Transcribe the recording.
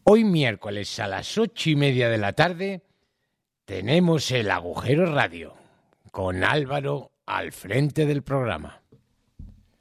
Hoy miércoles a las 8:30 de la tarde tenemos el Agujero Radio con Álvaro al frente del programa.